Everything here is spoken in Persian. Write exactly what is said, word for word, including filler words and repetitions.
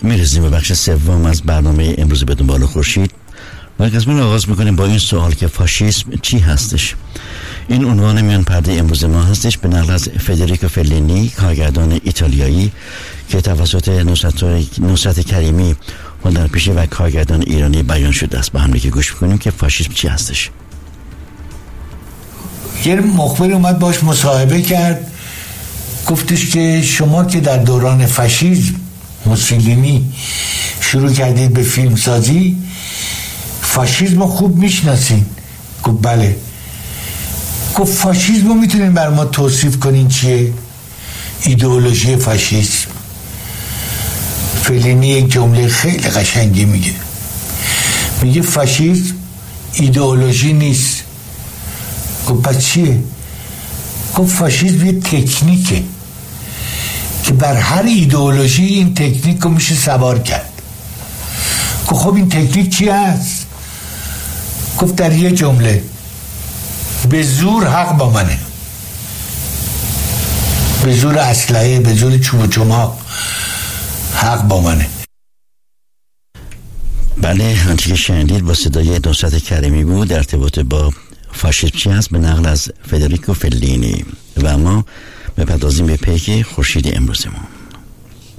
میرسیم به بخش سوم از برنامه امروز به دنبال خورشید و از من آغاز میکنیم با این سوال که فاشیسم چی هستش. این عنوان میان پرده امروز ما هستش به نقل از فدریکو فلینی، کارگردان ایتالیایی که توسط نصرت, نصرت کریمی هنرپیشه و کارگردان ایرانی بیان شده است. با هم دیگه گوش میکنیم که فاشیسم چی هستش. یه مخبر اومد باش مصاحبه کرد، گفتش که شما که در دوران فاشیسم موسولینی شروع کردید به فیلم سازی، فاشیسم خوب میشناسین؟ گفت بله. گفت فاشیسم رو میتونین بر ما توصیف کنین چیه؟ ایدئولوژی فاشیسم. فلینی یک جمله خیلی قشنگی میگه، میگه فاشیسم ایدئولوژی نیست. گفت پس چیه؟ گفت فاشیسم یه تکنیکه که بر هر ایدئولوژی این تکنیک رو میشه سوار کرد. گفت خب این تکنیک چی هست؟ گفت در یه جمله، به زور حق با منه، به زور اسلحه، به زور چوب و چماق حق با منه. بله، آنچه که شنیدید با صدای نصرت کریمی بود در ارتباط با فاشیسم چی هست به نقل از فدریکو فلینی. و ما بپردازیم به پیک خورشید امروز ما.